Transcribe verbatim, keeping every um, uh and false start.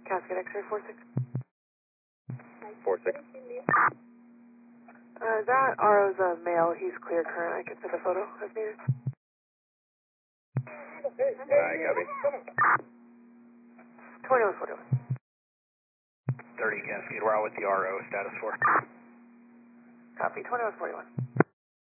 Cascade X-ray four six. four six. Uh, that R O's a male. He's clear current. I can send a photo if needed. Alright, copy. twenty-one forty-one. thirty Cascade, we're out with the R O, status four. Copy, twenty-one forty-one.